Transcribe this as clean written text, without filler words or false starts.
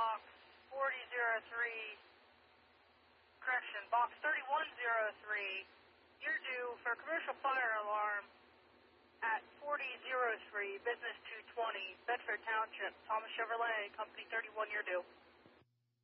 box 4003, correction, box 3103. You're due for commercial fire alarm at 4003, business 220, Bedford Township, Thomas Chevrolet, company 31, you're due.